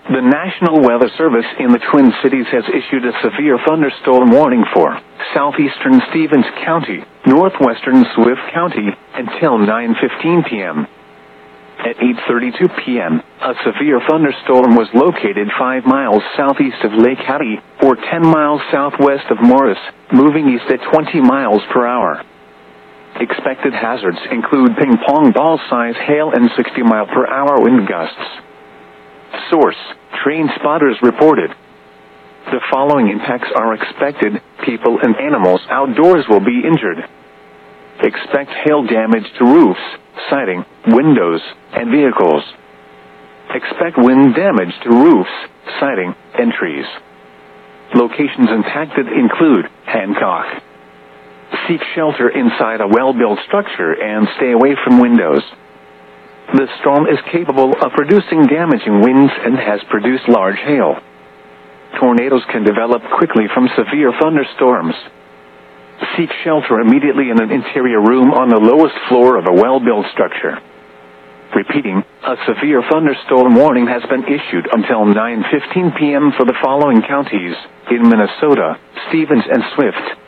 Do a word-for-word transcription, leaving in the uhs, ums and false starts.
The National Weather Service in the Twin Cities has issued a severe thunderstorm warning for southeastern Stevens County, northwestern Swift County, until nine fifteen p.m. At eight thirty-two p.m., a severe thunderstorm was located five miles southeast of Lake Hattie, or ten miles southwest of Morris, moving east at twenty miles per hour. Expected hazards include ping-pong ball-size hail and sixty mile per hour wind gusts. Source: Train Spotters reported. The following impacts are expected: people and animals outdoors will be injured. Expect hail damage to roofs, siding, windows, and vehicles. Expect wind damage to roofs, siding, and trees. Locations impacted include Hancock. Seek shelter inside a well-built structure and stay away from windows. The storm is capable of producing damaging winds and has produced large hail. Tornadoes can develop quickly from severe thunderstorms. Seek shelter immediately in an interior room on the lowest floor of a well-built structure. Repeating, a severe thunderstorm warning has been issued until nine fifteen p.m. for the following counties in Minnesota: Stevens and Swift,